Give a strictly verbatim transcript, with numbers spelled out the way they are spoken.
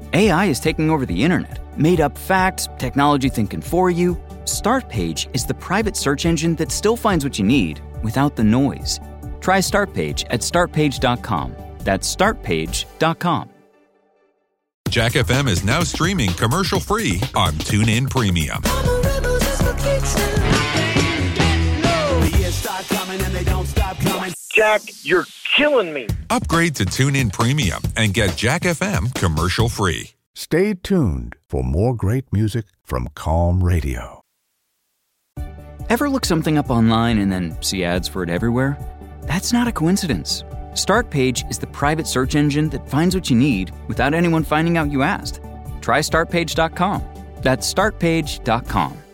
A I is taking over the internet. Made-up facts, technology thinking for you. Startpage is the private search engine that still finds what you need without the noise. Try Startpage at start page dot com. That's start page dot com. Jack F M is now streaming commercial-free on TuneIn Premium. Jack, you're killing me. Upgrade to TuneIn Premium and get Jack F M commercial-free. Stay tuned for more great music from Calm Radio. Ever look something up online and then see ads for it everywhere? That's not a coincidence. Startpage is the private search engine that finds what you need without anyone finding out you asked. Try start page dot com. That's start page dot com.